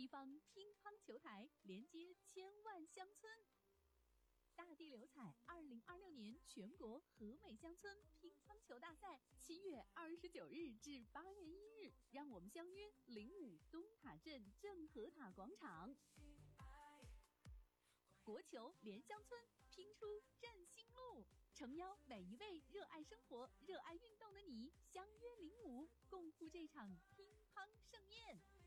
一方乒乓球台连接千万乡村。大地流彩2026年全国和美乡村乒乓球大赛7月29日至8月1日，让我们相约05东塔镇正和塔广场。国球连乡村，拼出振兴路，诚邀每一位热爱生活、热爱运动的你，相约05，共赴这场乒乓盛宴。